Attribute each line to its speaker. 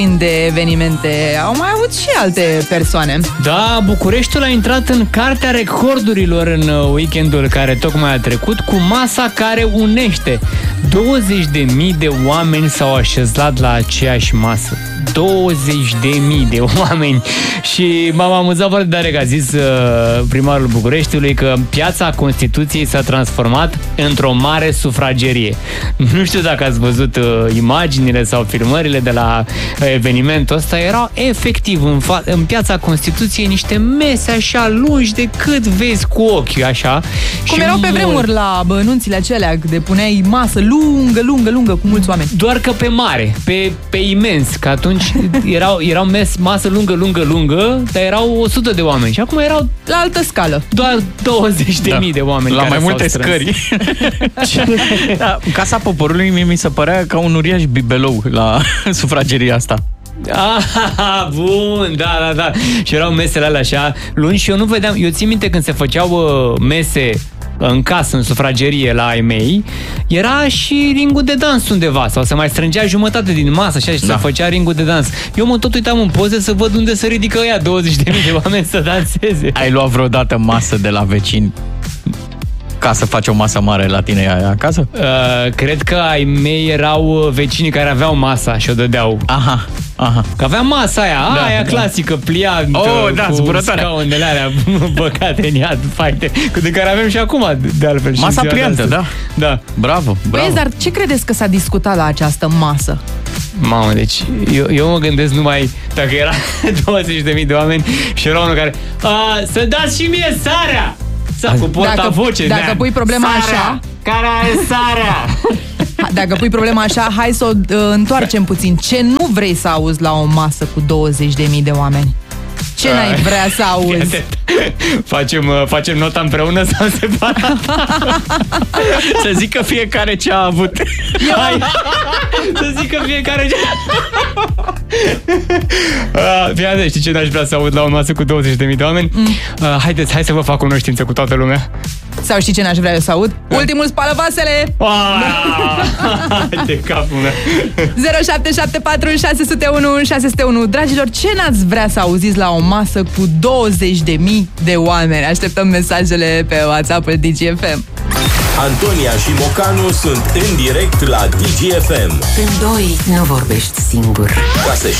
Speaker 1: de evenimente au mai avut și alte persoane.
Speaker 2: Da, Bucureștiul a intrat în cartea recordurilor în weekendul care tocmai a trecut cu masa care unește. 20.000 de oameni s-au așezat la aceeași masă. 20.000 de oameni. Și m-am amuzat foarte tare că a zis primarul Bucureștiului că Piața Constituției s-a transformat într-o mare sufragerie. Nu știu dacă ați văzut imaginile sau filmările de la evenimentul ăsta. Erau efectiv în Piața Constituției niște mese așa lungi de cât vezi cu ochiul, așa.
Speaker 1: Cum erau pe vremuri la nunțile acelea, de puneai masă lungă cu mulți oameni.
Speaker 2: Doar că pe mare, pe imens, că atunci erau masă lungă, dar erau 100 de oameni. Și acum erau
Speaker 1: la altă scală.
Speaker 2: Doar 20.000 de oameni.
Speaker 3: La mai multe scări. Da, Casa Poporului mi se părea ca un uriaș bibelou la sufrageria asta.
Speaker 2: Ah, bun, da. Și erau mesele alea așa lungi și eu nu vedeam. Eu țin minte când se făceau mese în casă, în sufragerie la ai mei, era și ringul de dans undeva sau se mai strângea jumătate din masă așa și se făcea ringul de dans. Eu mă tot uitam în poze să văd unde se ridică ăia 20.000 de oameni să danseze.
Speaker 3: Ai luat vreodată masă de la vecini ca să faci o masă mare la tine acasă?
Speaker 2: Cred că ai mei erau vecinii care aveau masa și o dădeau.
Speaker 3: Aha.
Speaker 2: Că avea masa aia clasică, pliantă, cu scaunele alea băcate în iad, faite, de care avem și acum, de altfel.
Speaker 3: Masa pliantă, da. Bravo.
Speaker 1: Băi, dar ce credeți că s-a discutat la această masă?
Speaker 2: Mamă, deci eu mă gândesc numai dacă era 20.000 de oameni și era unul care să dați și mie sarea! Cu portavoce.
Speaker 1: Dacă pui problema așa...
Speaker 2: Care are sarea?
Speaker 1: Dacă pui problema așa, hai să o întoarcem puțin. Ce nu vrei să auzi la o masă cu 20.000 de oameni? Ce n-ai vrea să auzi?
Speaker 2: Facem nota împreună sau separat?
Speaker 3: Să zică fiecare ce a avut.
Speaker 2: Să zică fiecare ce... Fiate, știi ce n-aș vrea să aud la o masă cu 20.000 de oameni? Hai să vă fac cunoștință cu toată lumea.
Speaker 1: Sau știi ce n-aș vrea eu să aud? Ultimul spală vasele!
Speaker 2: De capul meu!
Speaker 1: 0774 601 601. Dragilor, ce n-ați vrea să auziți la o masă cu 20.000 de oameni? Așteptăm mesajele pe WhatsApp-ul DGFM.
Speaker 4: Antonia și Mocanu sunt în direct la DGFM.
Speaker 5: Când doi nu vorbești singur.
Speaker 4: Ca să